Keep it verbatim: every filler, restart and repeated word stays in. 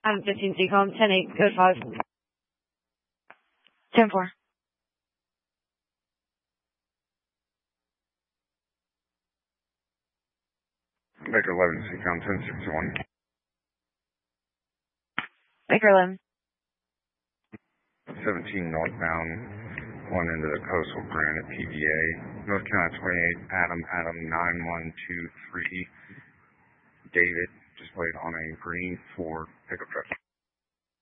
I'm fifteen C com, ten eight, code five. ten four. Baker eleven C com, ten sixty-one. Baker eleven. seventeen northbound, one into the coastal Granite P D A. North Carolina twenty-eight, Adam, Adam nine one two three. David, displayed on a green Ford pickup truck.